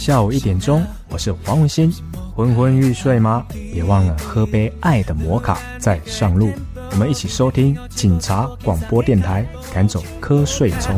下午1点钟，我是黄文欣。昏昏欲睡吗？别忘了喝杯爱的摩卡再上路。我们一起收听警察广播电台，赶走瞌睡虫。